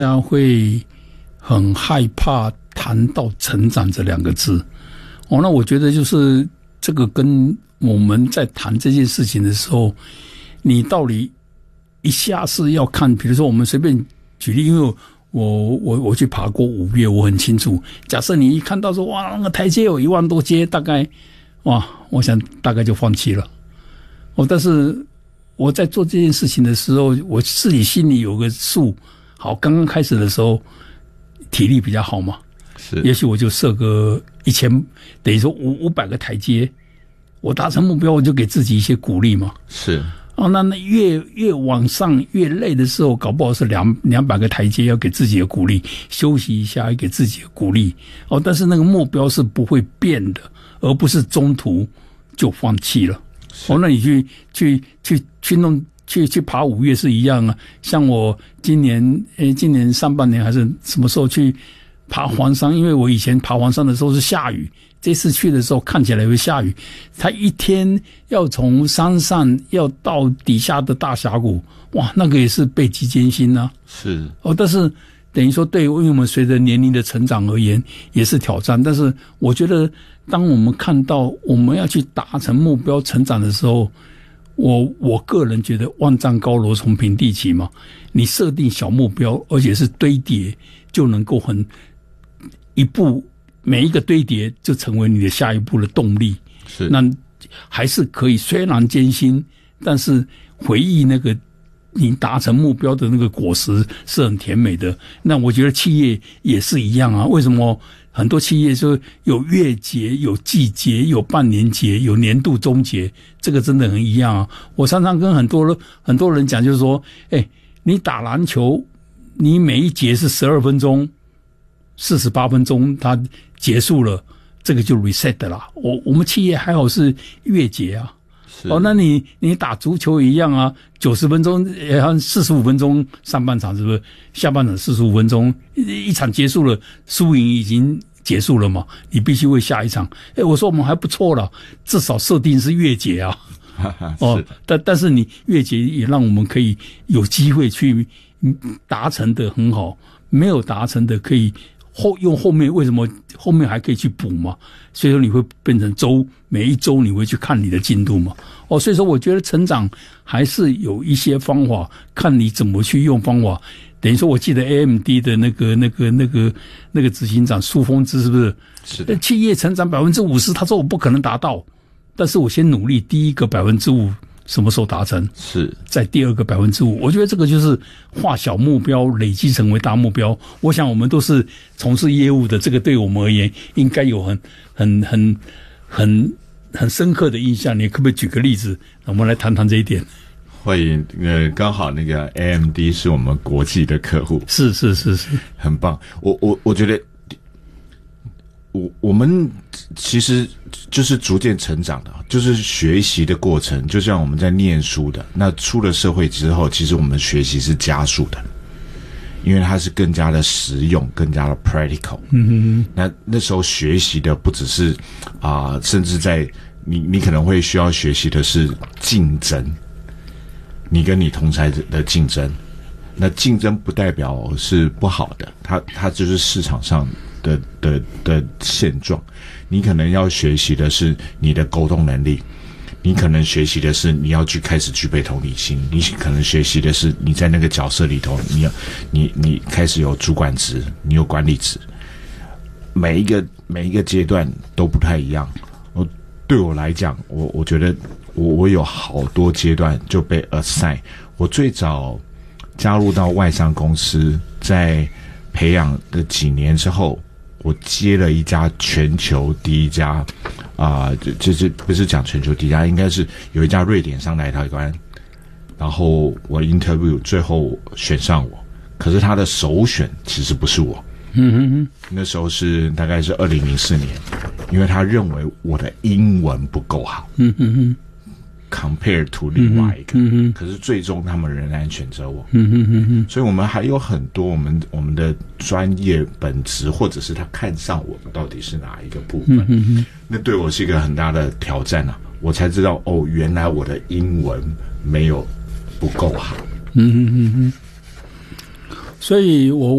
大家会很害怕谈到成长这两个字。那我觉得就是这个跟我们在谈这件事情的时候，你到底一下是要看，比如说我们随便举例，因为我去爬过5岳，我很清楚。假设你一看到说哇，那个台阶有1万多阶，大概哇，我想大概就放弃了。但是我在做这件事情的时候，我自己心里有个数。好，刚刚开始的时候体力比较好嘛， 是， 也许我就设个1000，等于说500个台阶，我达成目标，我就给自己一些鼓励嘛。 是。 那越往上越累的时候，搞不好是200个台阶，要给自己的鼓励，休息一下，要给自己的鼓励。但是那个目标是不会变的，而不是中途就放弃了。那你去爬5岳是一样啊。像我今年上半年还是什么时候去爬黄山，因为我以前爬黄山的时候是下雨。这次去的时候看起来会下雨，他一天要从山上要到底下的大峡谷，哇，那个也是倍极艰辛啊。 是。 但是等于说对，因为我们随着年龄的成长而言也是挑战。但是我觉得当我们看到我们要去达成目标成长的时候，我个人觉得万丈高楼从平地起嘛，你设定小目标，而且是堆叠，就能够很一步。每一个堆叠就成为你的下一步的动力， 是。 那还是可以，虽然艰辛，但是回忆那个你达成目标的那个果实是很甜美的。那我觉得企业也是一样啊。为什么很多企业就有月结、有季结、有半年结、有年度终结？这个真的很一样啊。我常常跟很多人讲，就是说，你打篮球，你每一节是12分钟。48分钟它结束了，这个就 reset 的啦。我们企业还好是月结啊。那你打足球也一样啊，90分钟45分钟上半场是不是？下半场45分钟，一场结束了，输赢已经结束了嘛，你必须为下一场。我说我们还不错了，至少设定是月结啊。但是你月结也让我们可以有机会去达成的很好，没有达成的可以用后面，为什么后面还可以去补嘛？所以说你会变成周，每一周你会去看你的进度嘛。所以说我觉得成长还是有一些方法，看你怎么去用方法。等于说我记得 AMD 的那个执行长苏峰之是不是？ 是的。 企业成长50%，他说我不可能达到，但是我先努力，第一个5%。什么时候达成？是在第二个5%。我觉得这个就是画小目标，累积成为大目标。我想我们都是从事业务的，这个对我们而言应该有很深刻的印象。你可不可以举个例子，我们来谈谈这一点？ 会，刚好那个 AMD 是我们国际的客户， 是， 很棒。我觉得。我们其实就是逐渐成长的，就是学习的过程，就像我们在念书的，那出了社会之后，其实我们学习是加速的，因为它是更加的实用，更加的 practical。那时候学习的不只是甚至在你可能会需要学习的是竞争，你跟你同才的竞争。那竞争不代表是不好的，它就是市场上的现状。你可能要学习的是你的沟通能力，你可能学习的是你要去开始具备同理心，你可能学习的是你在那个角色里头，你开始有主管职，你有管理职。每一个阶段都不太一样。对我来讲，我觉得我有好多阶段就被 assign。我最早加入到外商公司，在培养的几年之后，我接了一家全球第一家就是不是讲全球第一家，应该是有一家瑞典商来台湾，然后我 interview 最后选上我，可是他的首选其实不是我。那时候是大概是2004年，因为他认为我的英文不够好。compare to 另外一个，可是最终他们仍然选择我。所以我们还有很多我们的专业本质，或者是他看上我到底是哪一个部分。那对我是一个很大的挑战啊！我才知道原来我的英文没有不够好。 所以我